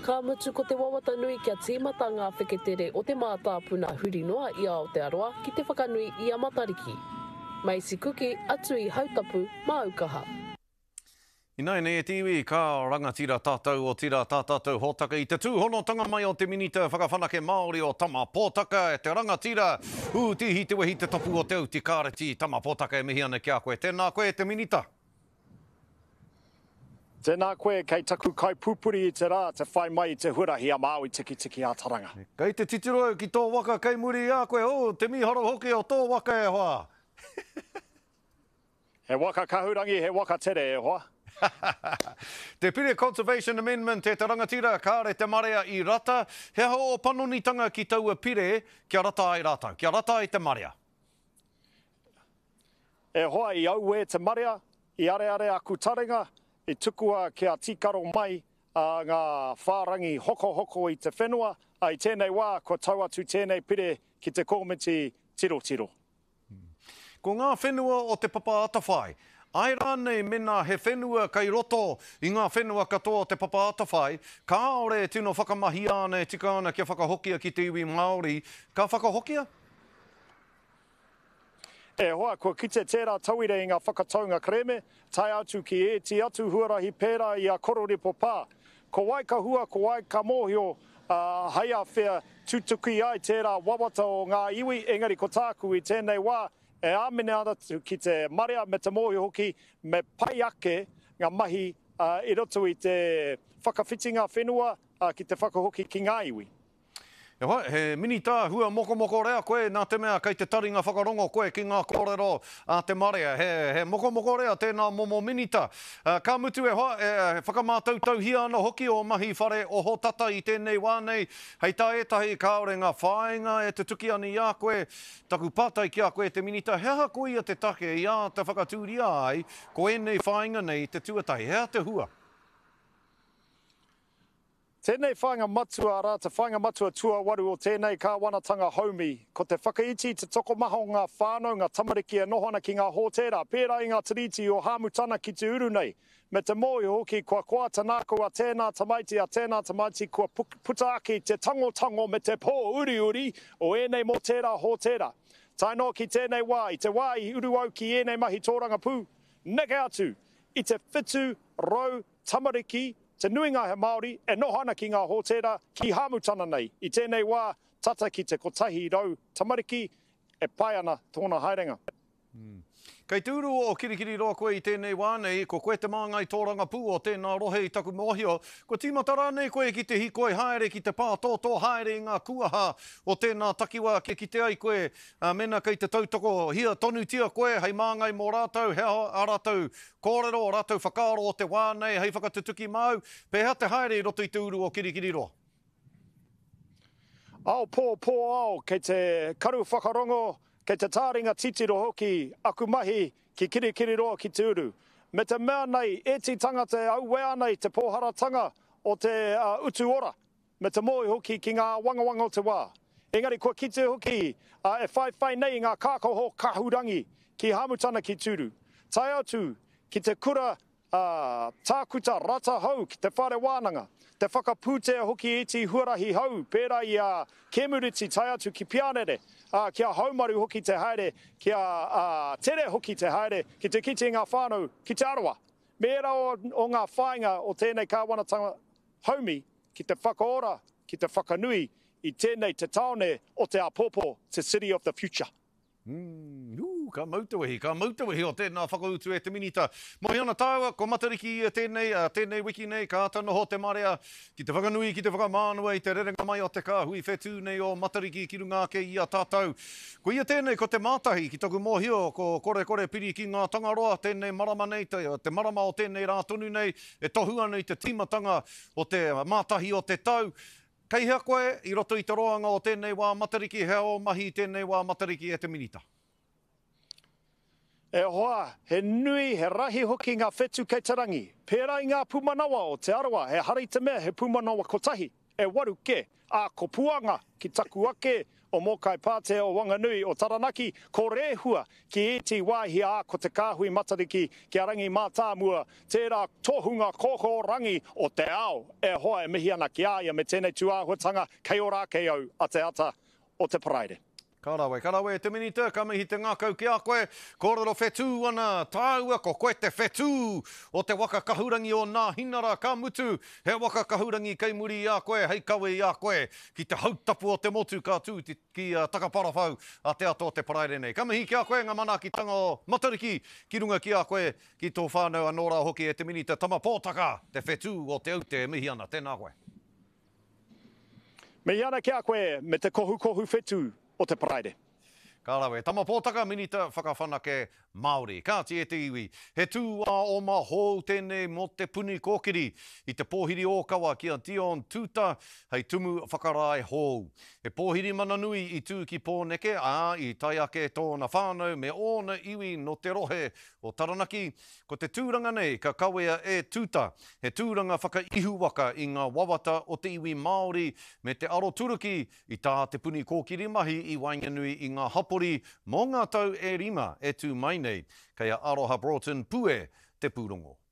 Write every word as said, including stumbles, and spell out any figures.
Ka mutu ko te wawata nui kia tīmata ngā wheketere o te mātā puna huri noa i Aotearoa ki te whakanui i a Matariki. Mai si kuki atu i hautapu māukaha. Ina nei e tiwi ka rangatira tātou o tira tātou hōtaka i te tūhonotanga mai o te minita whakawhanake Māori o Tama Pōtaka e te rangatira u tihi te wehi te topu o te uti kāreti Tama Pōtaka e mihi ana ki a koe. Tēnā koe te minita. Tēnā koe kei taku kai pupuri i te rā te whai mai i te hurahi a Māui tiki tiki a taranga. Kei te titiro ki tō waka kei muri a koe o te miharo hoki o tō waka e hoa. He waka kahurangi, he waka tere e hoa. Te Pire Conservation Amendment e te rangatira kāre te marea i rata. He ho o panonitanga ki taua pire kia rata ai rātau, kia rata ai te marea. E hoa i au e te marea, i are are aku taringa, i tukua kia tikaro mai a ngā whārangi hoko hoko i te whenua, ai tēnei wā ko tau atu tēnei pire ki te komiti tiro tiro. Ko ngā whenua o te papa atawhai, ai rānei mena he whenua kai roto i ngā whenua katoa te papa atawhai, ka aore tino whakamahi ane tika ana kia whakahokia ki te iwi Māori, ka whakahokia? E hoa, kua kite tērā tauire i ngā whakataunga kreme, tai atu ki e ti atu huarahi pērā i a kororipo pā. Ko wai ka hua, ko wai ka mōhio, uh, haia whea tutuki ai tērā wawata o ngā iwi, engari ko tāku i tēnei wā, e āmene ana ki te marea me te mōhio hoki, me pai ake ngā mahi uh, i roto i te whakawhitinga whenua uh, ki te whakahoki ki ngā iwi. E hoa, he mini tā hua moko moko rea koe, nā te mea kei te taringa whakarongo koe ki ngā kōrero a te marea. He, he moko moko rea tēnā momo minita. Uh, ka mutu e hoa, e, whakamātautau hi ana hoki o mahi whare o hotata i tēnei wānei. Hei tā etahi kāore ngā whāinga e te tuki ani i a koe, taku pātai ki a koe te minita. Hea koe ia te take i a te whakatūri ai, ko enei whāinga nei te tuatai. Hea te hua. Tēnei whāinga matua rā, te whāinga matua tua waru o tēnei kāwanatanga haumi. Ko te whakaiti te toko maho ngā whānau, ngā tamariki e nohona ki ngā hōtera, pērā i ngā tiriti o hāmutana ki te uru nei. Me te mōi hoki kua kua tanako a tēnā tamaiti a tēnā tamaiti kua puta aki te tango tango me te pō uri uri o enei mō tērā hōtera. Tai no ki tēnei wā, i te wā i uru au ki enei mahi tōranga pū. Neke atu, i te whitu rau tamariki, te nuinga he Māori e nohana ki ngā hōtera ki hāmutana nei. I tēnei wā, tata ki te kotahi rau tamariki e pai ana tōna haerenga. Mm. Kei tūru o kirikiri roa koe i tēnei wānei, ko koe te māngai tōranga pū o tēnā rohe i taku mōhio, ko tīmata rānei koe ki te hikoi haere ki te pā tōtō haere i ngā kuaha o tēnā takiwa ke ki te ai koe, uh, mena kei te tautoko hia tonu tia koe, hei māngai mō rātou, hea a rātou kōrero, o rātou whakaaro o te wānei, hei whakatutuki mau, pēhea te haere i roto i tūru o kirikiri roa. Ao pō pō ao, kei te karu whakarongo, kei te tāringa titiro hoki aku mahi ki kirikiri roa ki te uru. Me te mea nei, e ti tangata au wea nei te pōharatanga o te uh, utu ora. Me te mōi hoki ki ngā wangawanga o te wā. Engari, kua ki te hoki uh, e whai whai nei ngā kākoho kahurangi ki hāmutana ki tūru. Tai atu ki te kura uh, tākuta rata hau ki te whare wānanga. Te whakapūtea hoki e ti huarahi hau, pērā i a Kemuriti tai atu ki Pianere, uh, kia haumaru hoki te haere, kia uh, tere hoki te haere, ki te kiti ngā whānau, ki te arawa. Mērā o, o ngā whāinga o tēnei kāwanatanga haumi, ki te whakaora, ki te whakanui, i tēnei te taone o te Apopo, te City of the Future. Mm, uu, ka mautawehi, ka mautawehi o tēnā whakautu e te minita. Mohi ana tāua, ko Matariki i tēnei, uh, tēnei wiki nei, ka atano ho te marea, ki te whakanui, ki te whakamānua, i te rerenga mai o te kāhui whetū nei o Matariki ki runga ke i a tātou. Ko ia tēnei, ko te mātahi, ki taku mōhio, ko kore kore piri ki ngā tangaroa, tēnei marama nei, te, te marama o tēnei rātonu nei, e tohua nei te tīmatanga o te mātahi o te tau. Kei hea koe, i roto i te roanga o tēnei wā Matariki, hea o mahi tēnei wā Matariki e te minita. E hoa, he nui, he rahi hoki ngā whetū kei te rangi. Pērā i ngā pūmanawa o te arawa, he hari te mea he pūmanawa kotahi. E waru ke, a ko puanga ki taku ake o Mokai Pātea o Wanganui o Taranaki, ko rehua ki e ti wāhi a ko te kāhui matariki ki a rangi mātāmua, tērā tohunga koko rangi o te ao, e hoa e mihi ana ki aia me tēnei tuāhuatanga kei ora kei au a te ata o te paraire. Karawe, karawe, te minita, ka mihi te ngākau ki a koe, kōrero whetū ana, tāua ko koe te whetū o te waka kahurangi o nā hinara ka mutu, he waka kahurangi kei muri i a koe, hei kawe i a koe, ki te hautapu o te motu ka tū ti, ki uh, takaparawhau a te ato o te paraire nei. Ka mihi ki a koe, ngā mana ki tanga o Matariki, ki runga ki a koe, ki tō whānau a Nora hoki e te minita, tama pōtaka, te whetū o te aute, mihi ana, tēnā koe. Mihi ana ki a koe, me te kohu kohu whetū o te paraire. Kārawe, tama pōtaka minita whakawhanake Māori. Ka ti e te iwi. He tū a o ma hou tēnei mo te puni kōkiri i te pōhiri ōkawa ki a Dion Tuta, hei tumu whakarai hou. He pōhiri mana nui i tū ki pōneke, ā i tai ake tōna whānau me ōna iwi no te rohe o Taranaki. Ko te tūranga nei ka kawea e Tuta. He tūranga whakaihu waka i ngā wawata o te iwi Māori me te aro turuki i tā te puni kōkiri mahi i Wainganui i ngā hapori mō ngā tau e rima e tū mai nei, kei a Aroha Broughton Pue te pūrongo.